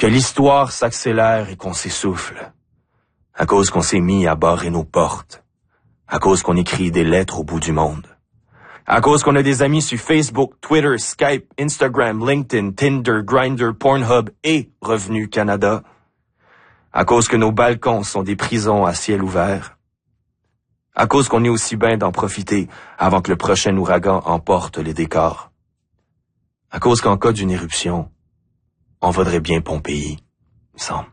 que l'histoire s'accélère et qu'on s'essouffle, à cause qu'on s'est mis à barrer nos portes, à cause qu'on écrit des lettres au bout du monde, à cause qu'on a des amis sur Facebook, Twitter, Skype, Instagram, LinkedIn, Tinder, Grindr, Pornhub et Revenu Canada, à cause que nos balcons sont des prisons à ciel ouvert, à cause qu'on est aussi bien d'en profiter avant que le prochain ouragan emporte les décors, à cause qu'en cas d'une éruption, on vaudrait bien Pompéi, il me semble.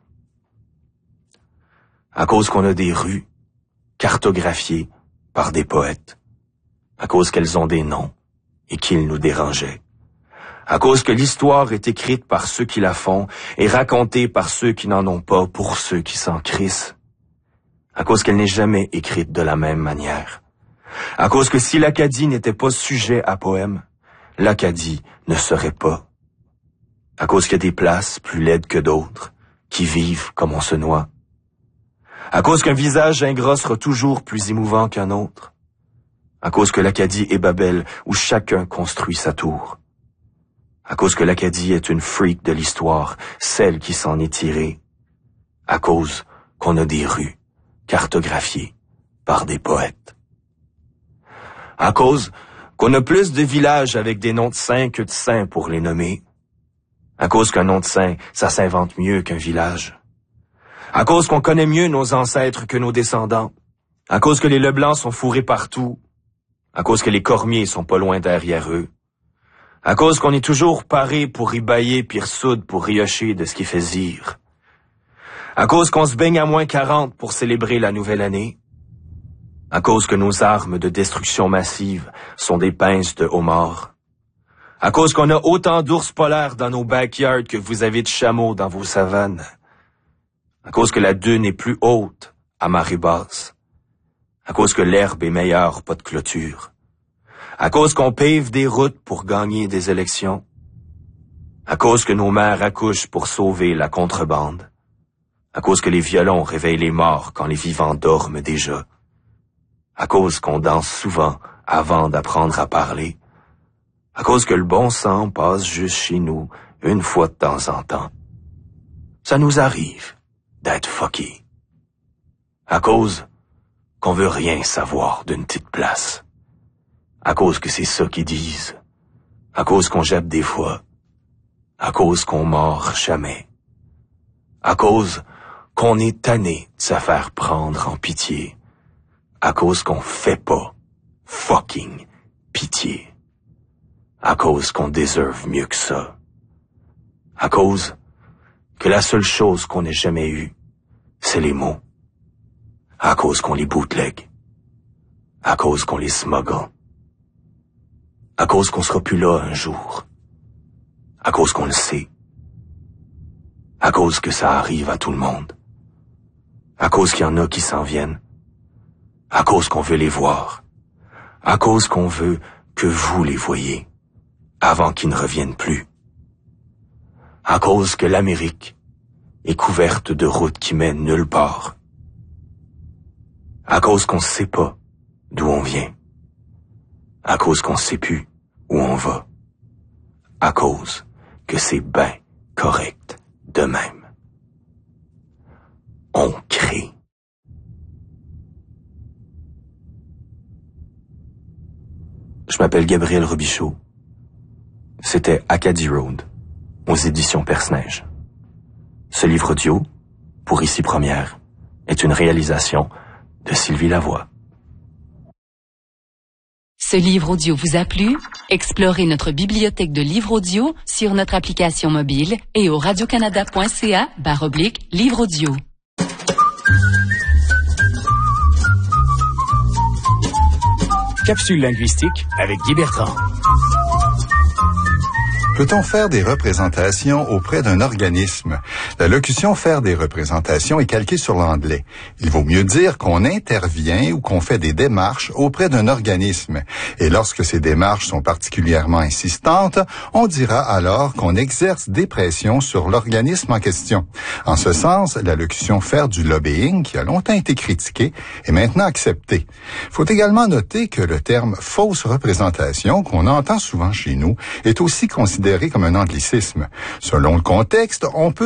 À cause qu'on a des rues cartographiées par des poètes, à cause qu'elles ont des noms et qu'ils nous dérangeaient, à cause que l'histoire est écrite par ceux qui la font et racontée par ceux qui n'en ont pas pour ceux qui s'en crissent, à cause qu'elle n'est jamais écrite de la même manière, à cause que si l'Acadie n'était pas sujet à poème, l'Acadie ne serait pas, à cause qu'il y a des places plus laides que d'autres, qui vivent comme on se noie, à cause qu'un visage ingrat sera toujours plus émouvant qu'un autre, à cause que l'Acadie est Babel où chacun construit sa tour, à cause que l'Acadie est une freak de l'histoire, celle qui s'en est tirée, à cause qu'on a des rues cartographiées par des poètes, à cause qu'on a plus de villages avec des noms de saints que de saints pour les nommer, à cause qu'un nom de saint, ça s'invente mieux qu'un village, à cause qu'on connaît mieux nos ancêtres que nos descendants, à cause que les Leblancs sont fourrés partout, à cause que les Cormiers sont pas loin derrière eux, à cause qu'on est toujours paré pour y bailler pis ressoude pour riocher de ce qui fait zire, à cause qu'on se baigne à moins 40 pour célébrer la nouvelle année, à cause que nos armes de destruction massive sont des pinces de homards, à cause qu'on a autant d'ours polaires dans nos backyards que vous avez de chameaux dans vos savanes, à cause que la dune est plus haute à marée basse, à cause que l'herbe est meilleure, pas de clôture, à cause qu'on pave des routes pour gagner des élections, à cause que nos mères accouchent pour sauver la contrebande, à cause que les violons réveillent les morts quand les vivants dorment déjà, à cause qu'on danse souvent avant d'apprendre à parler, à cause que le bon sang passe juste chez nous une fois de temps en temps. Ça nous arrive d'être fucky. À cause qu'on veut rien savoir d'une petite place. À cause que c'est ça qu'ils disent. À cause qu'on jappe des fois. À cause qu'on mord jamais. À cause qu'on est tanné de se faire prendre en pitié. À cause qu'on fait pas fucking pitié. À cause qu'on déserve mieux que ça. À cause que la seule chose qu'on ait jamais eue, c'est les mots. À cause qu'on les bootleg. À cause qu'on les smuggle. À cause qu'on sera plus là un jour. À cause qu'on le sait. À cause que ça arrive à tout le monde. À cause qu'il y en a qui s'en viennent. À cause qu'on veut les voir. À cause qu'on veut que vous les voyiez. Avant qu'ils ne reviennent plus. À cause que l'Amérique est couverte de routes qui mènent nulle part. À cause qu'on sait pas d'où on vient. À cause qu'on sait plus où on va. À cause que c'est ben correct de même. On crée. Je m'appelle Gabriel Robichaud. C'était Acadie Road, aux éditions Perce-Neige. Ce livre audio, pour Ici Première, est une réalisation de Sylvie Lavoie. Ce livre audio vous a plu? Explorez notre bibliothèque de livres audio sur notre application mobile et au radiocanada.ca/livre audio. Capsule linguistique avec Guy Bertrand. Peut-on faire des représentations auprès d'un organisme? La locution « faire des représentations » est calquée sur l'anglais. Il vaut mieux dire qu'on intervient ou qu'on fait des démarches auprès d'un organisme. Et lorsque ces démarches sont particulièrement insistantes, on dira alors qu'on exerce des pressions sur l'organisme en question. En ce sens, la locution « faire du lobbying », qui a longtemps été critiquée, est maintenant acceptée. Il faut également noter que le terme « fausse représentation », qu'on entend souvent chez nous, est aussi considéré comme un anglicisme. Selon le contexte, on peut